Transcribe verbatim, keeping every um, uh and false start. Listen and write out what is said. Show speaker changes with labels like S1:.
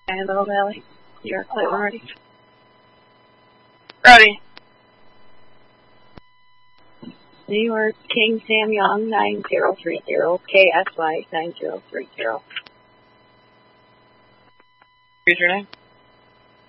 S1: Annabelle Valley. New York Light, we're ready.
S2: Ready.
S1: New York, King Sam Young, nine zero three zero, K S Y nine zero three zero.
S2: What's your name?